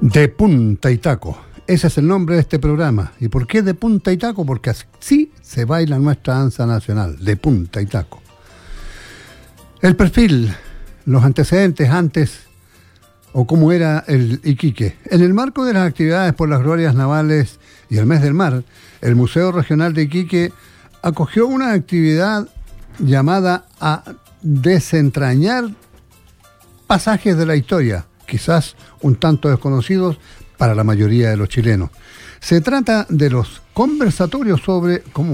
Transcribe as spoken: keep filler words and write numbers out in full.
De Punta y Taco. Ese es el nombre de este programa. ¿Y por qué de Punta y Taco? Porque así se baila nuestra danza nacional, de Punta y Taco. El perfil, los antecedentes antes, o cómo era el Iquique. En el marco de las actividades por las glorias navales y el mes del mar, el Museo Regional de Iquique acogió una actividad llamada a desentrañar pasajes de la historia, quizás un tanto desconocidos para la mayoría de los chilenos. Se trata de los conversatorios sobre cómo